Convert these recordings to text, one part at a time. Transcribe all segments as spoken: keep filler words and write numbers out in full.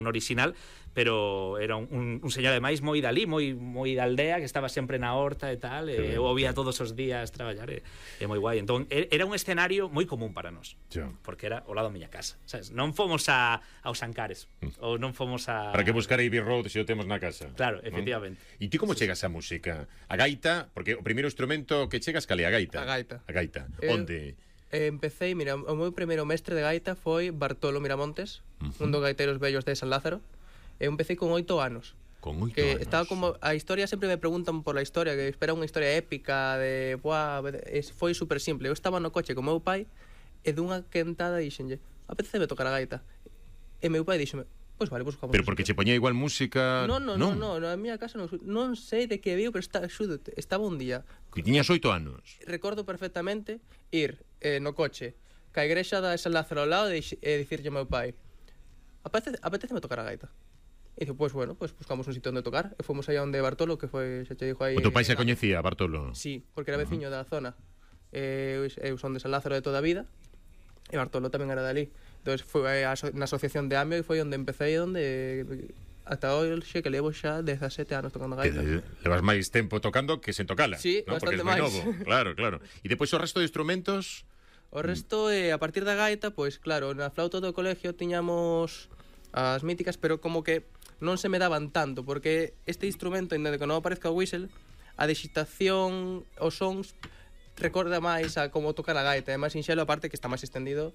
un original, pero era un, un, un señor ademais moi dali, moi moi da aldea, que estaba sempre na horta e tal, e eu oía todos os días traballar, e, e moi guai. Entón, era un escenario moi común para nós, yeah. porque era ao lado da miña casa, sabes? Non fomos a aos Ancares, mm. ou non fomos a... Para que buscar Abbey Road se o temos na casa. Claro, efectivamente. ¿No? E ti como sí, chegas sí. a música? A gaita, porque o primeiro instrumento que chegas cale a gaita. A gaita. A gaita. Eh, Onde? Eh, empecé, mira, o meu primeiro mestre de gaita foi Bartolo Miramontes, uh -huh. un dos gaiteiros vellos de San Lázaro. Eu empecé con oito anos. Con oito que anos. Estaba como a historia, sempre me preguntan por la historia, que espera unha historia épica de, buah, foi super simple. Eu estaba no coche con meu pai e dunha quentada dixenlle, apeteceme tocar a gaita. E meu pai dixeme, pois vale, buscamos. Pero porque che poñía igual música... Non, non, non, non, na miña casa non, non sei de que viu, pero está, xúdete, estaba un día. Que tiñas oito anos. Recordo perfectamente ir eh, no coche ca igrexa da San Lázaro ao lado e, e dicirlle ao meu pai, apetece, apeteceme tocar a gaita. E dixo, pois pues, bueno, pues buscamos un sitio onde tocar. E fomos aí onde Bartolo, que foi, xa te dixo aí... O teu pai xa coñecía, Bartolo? Sí, porque era veciño uh -huh. da zona. Eu, eu son de San Lázaro de toda a vida, e Bartolo tamén era dali. Entón, foi a, na asociación de Amio e foi onde empecé, onde ata hoxe que levo xa dezasete anos tocando gaita. Que levas máis tempo tocando que sen tocala. Sí, ¿no? bastante máis. máis. Claro, claro. E depois o resto de instrumentos... O resto, eh, a partir da gaita, pois claro, na flauta do colegio tiñamos as míticas, pero como que non se me daban tanto, porque este instrumento, ainda que non aparezca o whistle, a digitación, os sons recorda máis a como tocar a gaita, é máis sinxelo, aparte que está máis extendido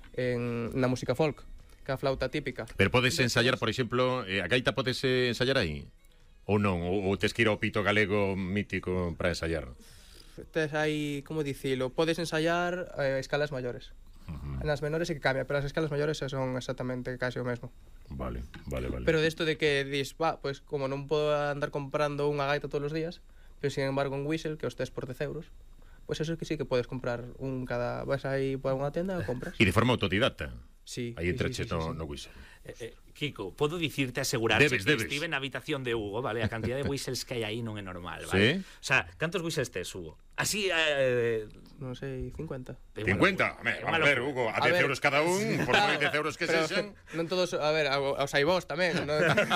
en, na música folk, que a flauta típica. Pero podes ensayar, por exemplo, eh, a gaita podes ensayar aí? Ou non? Ou, ou tes que ir ao pito galego mítico para ensayar? Tes aí, como dicilo, podes ensayar eh, escalas maiores. Uh -huh. Nas menores é que cambia, pero as escalas maiores son exactamente casi o mesmo. Vale, vale, vale. Pero desto de que dis, va, pues como non podo andar comprando unha gaita todos os días, pero sin embargo un whistle que os tes por dez euros, pues eso é que sí que podes comprar un cada... Vas aí por unha tenda e compras. E de forma autodidacta? Sí. Aí entreche sí, sí, sí, no, sí. no whistle. Eh, eh, Kiko, podo dicirte, asegurar debes, que debes. estive na habitación de Hugo, vale? A cantidad de whistles que hai aí non é normal, vale? ¿Sí? O sea, cantos whistles tes, Hugo? Así, eh... non sei, cincuenta. cincuenta? Home, vamos a ver, Hugo, a dez euros cada un, por moi dez euros que sexan. Non todos, a ver, os hai vos tamén, non?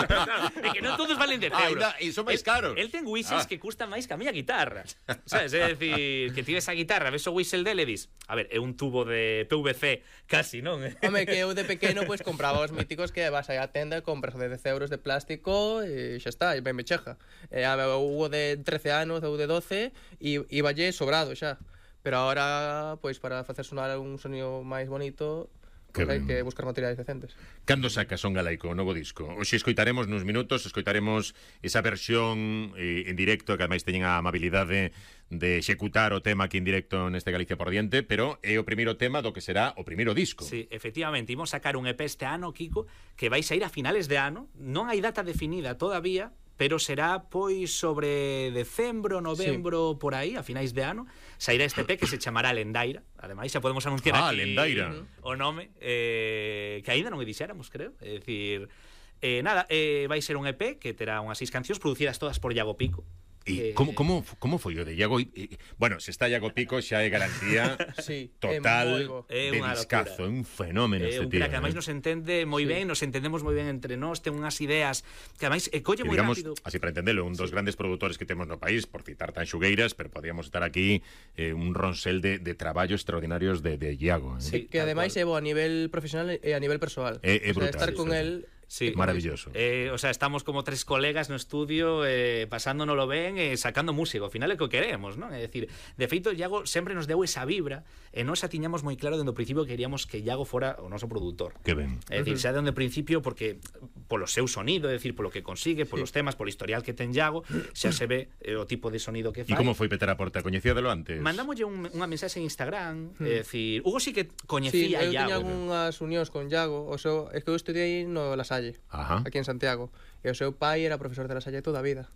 É que non todos valen dez euros. Ah, e son máis caros. El ten whistles ah. que custan máis que a miña guitarra. Sabes? É dicir, que tives a guitarra, ves o whistle dele e dis, a ver, é un tubo de P V C casi, non? Home, que eu de pequeno pois pues, compraba os míticos que vas aí á tenda e compras de dez euros de plástico e xa está, e ben me cheja. E a Hugo de trece anos ou de doce e iballe sobrado xa. Pero ahora, pois, para facer sonar un sonido máis bonito, pois hai que buscar materiais decentes. Cando sacas un galaico, o novo disco? Oxe escoitaremos nuns minutos, escoitaremos esa versión eh, en directo, que ademais teñen a amabilidade de executar o tema aquí en directo neste Galicia por diante, pero é o primeiro tema do que será o primeiro disco. Sí, efectivamente, imos sacar un E P este ano, Kiko, que vai sair a finales de ano, non hai data definida todavía, pero será pois sobre decembro, novembro, sí. por aí, a finais de ano, sairá este E P que se chamará Lendaira. Ademais, xa podemos anunciar ah, aquí Lendaira. o nome, eh, que aínda non o dixéramos, creo. É dicir, eh, nada, eh, vai ser un E P que terá unhas seis cancións producidas todas por Iago Pico. E eh, como, como, como foi o de Iago? Eh, bueno, se está Iago Pico xa é garantía sí, total é de discazo, é un fenómeno é este un tío. Que ademais eh? nos entende moi sí. ben, nos entendemos moi ben entre nós, ten unhas ideas que ademais e colle moi rápido. Así para entendelo, un dos sí. grandes produtores que temos no país, por citar tan xugueiras, pero podíamos estar aquí eh, un ronsel de, de traballos extraordinarios de, de Iago. Eh? Sí, que ademais é bo a nivel profesional e a nivel persoal. É, é brutal. O sea, estar sí, con sí, él... Sí, maravilloso. Eh, o sea, estamos como tres colegas no estudio eh, pasándonoslo ben e eh, sacando música. Ao final é o que queremos, non? É dicir, de feito, Iago sempre nos deu esa vibra e nós a tiñamos moi claro dende o principio que queríamos que Iago fora o noso produtor. Que ben. É dicir, uh -huh. xa dende o principio, porque polo seu sonido, é dicir, polo que consigue, polos sí. temas, polo historial que ten Iago, xa se ve eh, o tipo de sonido que fai. E como foi petar a porta? Coñecíadelo antes? Mandámoslle un, unha mensaxe en Instagram, uh -huh. é dicir, Hugo sí que sí, coñecía a eu Iago. tiña algunhas unións con Iago, o seu, é que eu estudiei no La Salle. Ajá. Aquí en Santiago, e o seu pai era profesor de La Salle toda a vida.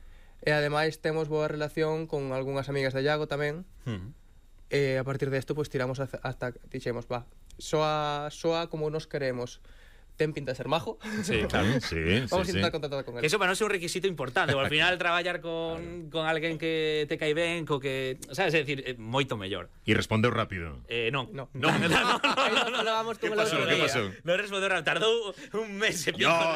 E ademais temos boa relación con algunhas amigas de Iago tamén. Uh -huh. E a partir desto pois tiramos hasta dixemos, va, soa soa como nos queremos, ten pinta de ser majo. Sí, claro. Sí, Vamos sí, a intentar sí. contactar con él. Que eso para non ser un requisito importante, porque ao final traballar con, con alguén que te cae ben, co que, sabes, é dicir, eh, moito mellor. E respondeu rápido. Eh, non. No. Non, non, non, non, Aí nos falábamos Que con el pasou? outro Que día. pasou? non respondeu, tardou un mes e pico. Yo,